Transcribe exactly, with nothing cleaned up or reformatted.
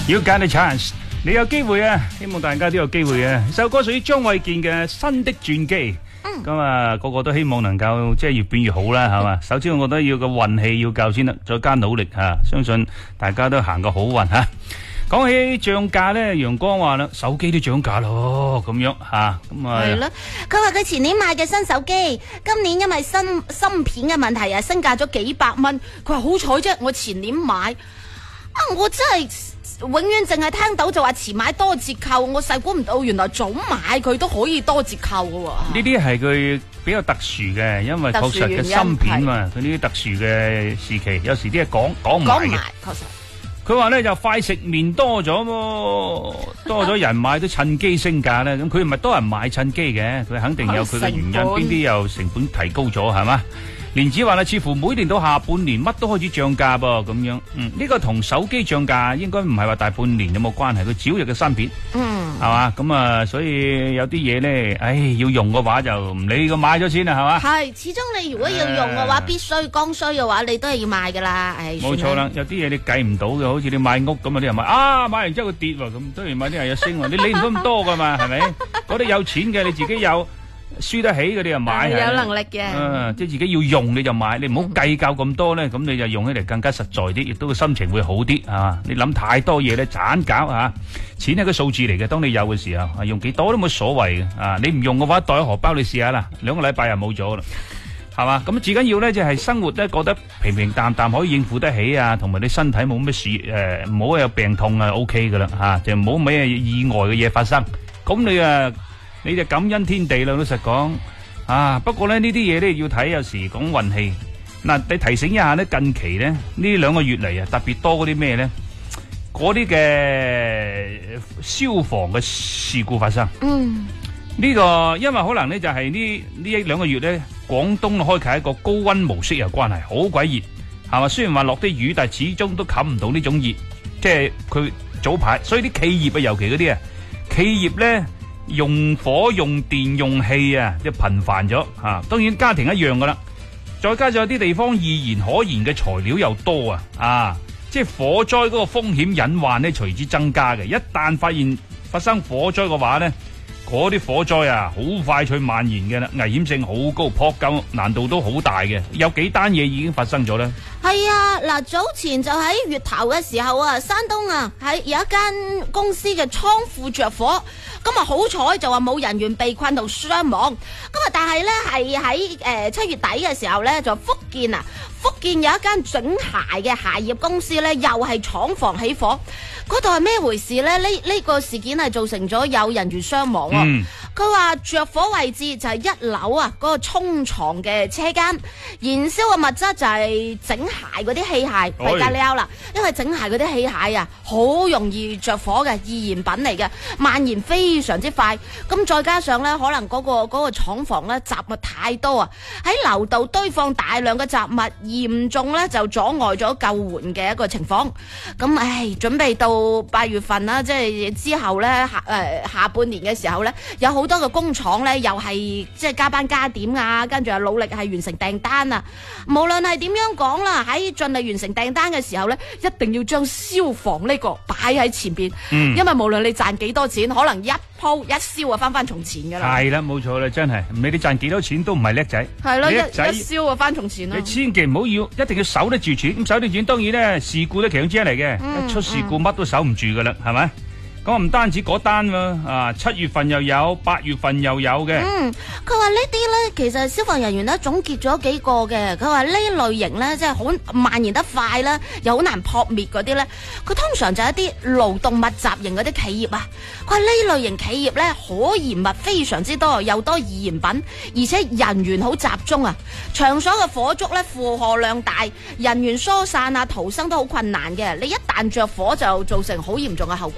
You got a chance， 你有機會啊！希望大家都有機會啊！首歌屬於張衛健嘅《新的傳奇》，咁啊個個都希望能夠即係越變越好啦，係嘛？首先我覺得要個運氣要夠先得，再加努力吓，相信大家都行個好運吓。講起漲價咧，陽光話啦，手機都漲價咯，咁樣吓，咁啊係咯。佢話佢前年買嘅新手機，今年因為芯芯片嘅問題啊，升價咗幾百蚊。佢話好彩啫，我前年買啊，我真係永遠淨係聽到就話遲買多折扣，我細估唔到原來早買佢都可以多折扣嘅喎。 呢啲係佢比較特殊嘅，因為確實嘅芯片嘛，佢呢啲特殊嘅時期，有時啲嘢講講唔埋嘅。 確實。 佢話咧就快食麵多咗喎，多咗人買都趁機升價咧。咁佢唔係多人買趁機嘅，佢肯定有佢嘅原因，邊啲又成本提高咗係嘛？蓮子話啦，似乎每年到下半年乜都開始漲價噃，咁樣。嗯，呢個同手機漲價應該唔係話大半年有冇關係，佢只要有嘅芯片，嗯，係嘛？咁啊，所以有啲嘢咧，唉，要用嘅話就唔理佢買咗先啦，係嘛？ 係，始終你如果要用嘅話，必須剛需嘅話，你都係要買噶啦。唉， 冇錯啦，有啲嘢你計唔到嘅，好似你買屋咁啊，啲人買啊，買完之後佢跌喎，咁當然買啲人有升喎，你理唔到咁多噶嘛，係咪？嗰啲有錢嘅你自己有。輸得起嗰啲就買， 有能力嘅， 啊，即係自己要用你就買，你唔好計較咁多咧，咁你就用起嚟更加實在啲，亦都個心情會好啲啊！你諗太多嘢咧，盞搞啊！錢係個數字嚟嘅，當你有嘅時候，用幾多都冇所謂嘅啊！你唔用嘅話，袋喺荷包你試下啦，兩個禮拜又冇咗啦，係嘛？咁至緊要咧就係生活咧覺得平平淡淡可以應付得起啊，同埋你身體冇咩事誒，唔好有病痛啊 ，OK 噶啦吓，就唔好咩意外嘅嘢發生，咁你啊。你就感恩天地啦，老實講啊。不過咧呢啲嘢咧要睇，有時講運氣。嗱，你提醒一下咧，近期咧呢兩個月嚟啊，特別多嗰啲咩咧？嗰啲嘅消防嘅事故發生。嗯，呢個因為可能咧就係呢呢一兩個月咧，廣東開啟一個高溫模式有關係，好鬼熱，係嘛？雖然話落啲雨，但係始終都冚唔到呢種熱，即係佢早排，所以啲企業啊，尤其嗰啲啊，企業咧。用火用電用氣啊，即係頻繁咗啊！當然家庭一樣噶啦，再加上有啲地方易燃可燃嘅材料又多啊，啊！即係火災嗰個風險隱患咧隨之增加嘅。一旦發現發生火災嘅話咧，嗰啲火災啊好快脆蔓延嘅啦，危險性好高，撲救難度都好大嘅。有幾單嘢已經發生咗咧？ 係啊，嗱，早前就喺月頭嘅時候啊，山東啊喺有一間公司嘅倉庫着火。咁啊，好彩就話冇人員被困同傷亡。咁啊，但係咧係喺誒七月底嘅時候咧，就福建啊，福建有一間整鞋嘅鞋業公司咧，又係廠房起火。嗰度係咩回事咧？呢呢個事件係造成咗有人員傷亡。嗯，佢話着火位置就係一樓啊，嗰個沖床嘅車間，燃燒嘅物質就係整鞋嗰啲器械，弊得了啦。因為整鞋嗰啲器械啊，好容易着火嘅易燃品嚟嘅，蔓延非常之快。咁再加上咧，可能嗰個嗰個廠房咧雜物太多啊，喺樓道堆放大量嘅雜物，嚴重咧就阻礙咗救援嘅一個情況。咁唉，準備到八月份啦，即係之後咧下誒下半年嘅時候咧，有好多嘅工廠咧又係即係加班加點啊，跟住又努力係完成訂單啊。無論係點樣講啦，喺盡力完成訂單嘅時候咧，一定要將消防呢個擺喺前邊。嗯，因為無論你賺幾多錢，可能一鋪一燒啊翻翻從前噶啦。係啦，冇錯啦，真係唔理你賺幾多錢都唔係叻仔。 係咯，一一燒啊翻從前咯。 你千祈唔好要，一定要守得住錢。咁守得住錢，當然咧事故咧其中之一嚟嘅，嗯、一出事故乜、嗯、都守唔住噶啦，係咪？咁唔單止嗰單喎，啊七月份又有，八月份又有嘅。嗯， 佢話呢啲咧，其實消防人員咧總結咗幾個嘅。佢話呢類型咧，即係好蔓延得快啦，又好難撲滅嗰啲咧。佢通常就係一啲勞動密集型嗰啲企業啊。佢話呢類型企業咧，可燃物非常之多，又多易燃品，而且人員好集中啊。場所嘅火燭咧，負荷量大，人員疏散啊，逃生都好困難嘅。你一旦着火就造成好嚴重嘅後果。